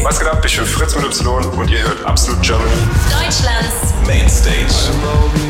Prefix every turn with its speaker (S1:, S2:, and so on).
S1: Was geht ab? Ich bin Fritz mit Y und ihr hört Absolut Germany.
S2: Deutschlands
S3: Mainstage.